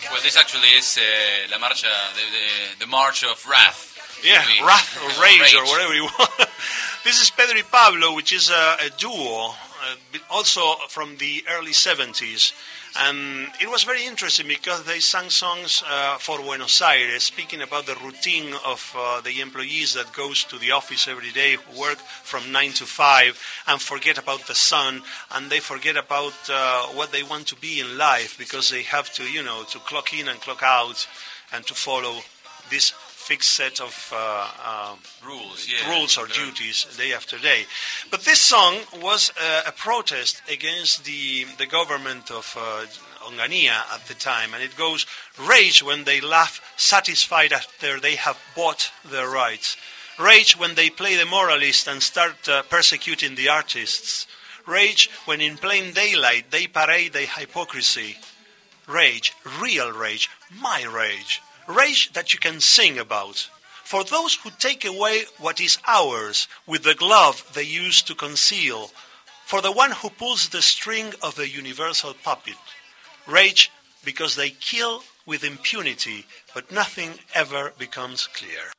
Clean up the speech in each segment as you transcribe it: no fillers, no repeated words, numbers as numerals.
Well, this actually is La Marcha, the March of Wrath. Yeah, Wrath or Rage or whatever you want. This is Pedro y Pablo, which is a duo, also from the early 70s. And it was very interesting because they sang songs for Buenos Aires, speaking about the routine of the employees that goes to the office every day, who work from 9 to 5, and forget about the sun, and they forget about what they want to be in life, because they have to, to clock in and clock out, and to follow this fixed set of rules or duties day after day. But this song was a protest against the government of Onganía at the time, and it goes, rage when they laugh satisfied after they have bought their rights. Rage when they play the moralist and start persecuting the artists. Rage when in plain daylight they parade their hypocrisy. Rage, real rage, my rage. Rage that you can sing about. For those who take away what is ours with the glove they use to conceal. For the one who pulls the string of the universal puppet. Rage because they kill with impunity, but nothing ever becomes clear.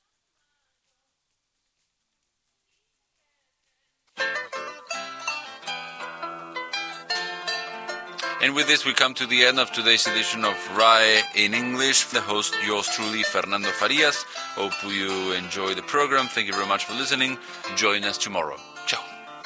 And with this, we come to the end of today's edition of RAE in English. The host, yours truly, Fernando Farias. Hope you enjoy the program. Thank you very much for listening. Join us tomorrow. Ciao.